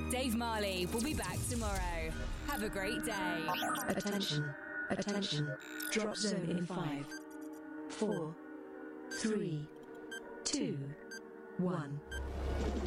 Dave Marley will be back tomorrow. Have a great day. Attention. Attention. Drop zone in 5, 4, 3, 2, 1.